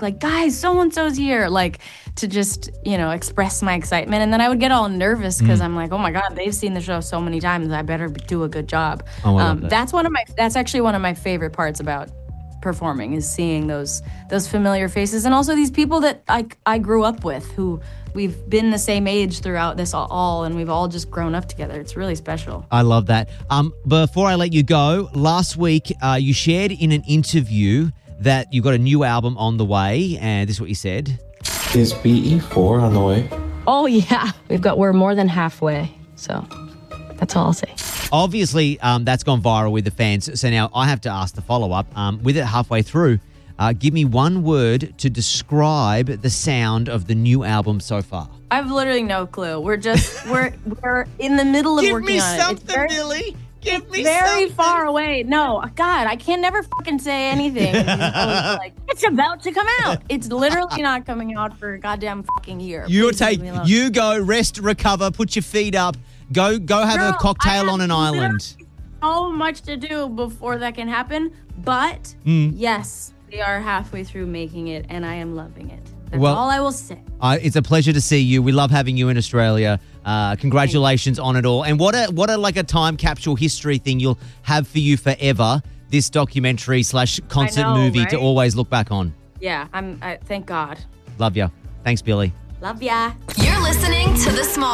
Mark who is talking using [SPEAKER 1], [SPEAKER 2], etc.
[SPEAKER 1] like, guys, so-and-so's here, like to just, express my excitement. And then I would get all nervous because I'm like, oh my God, they've seen the show so many times. I better do a good job.
[SPEAKER 2] Oh, I love that.
[SPEAKER 1] That's actually one of my favorite parts about performing is seeing those familiar faces, and also these people that I grew up with, who we've been the same age throughout this all, and we've all just grown up together. It's really special.
[SPEAKER 2] I love that. Before I let you go, last week you shared in an interview that you got a new album on the way, and this is what you said.
[SPEAKER 3] Is BE4 on the way?
[SPEAKER 4] Oh, yeah. We're more than halfway, so that's all I'll say.
[SPEAKER 2] Obviously, that's gone viral with the fans, so now I have to ask the follow-up. With it halfway through, give me one word to describe the sound of the new album so far.
[SPEAKER 1] I have literally no clue. We're in the middle of working on it.
[SPEAKER 2] Give me something, Billy. Give me
[SPEAKER 1] very
[SPEAKER 2] something.
[SPEAKER 1] far away. No, God, I can never fucking say anything. It's about to come out. It's literally not coming out for a goddamn fucking year.
[SPEAKER 2] You go, rest, recover, put your feet up, go have a cocktail on an island.
[SPEAKER 1] So much to do before that can happen, but yes, we are halfway through making it, and I am loving it. That's all I will say.
[SPEAKER 2] It's a pleasure to see you. We love having you in Australia. Congratulations on it all. And what a like a time capsule history thing you'll have for you forever. This documentary / concert movie, right? To always look back on.
[SPEAKER 1] Yeah, thank God.
[SPEAKER 2] Love ya. Thanks, Billy.
[SPEAKER 1] Love ya.
[SPEAKER 5] You're listening to The Small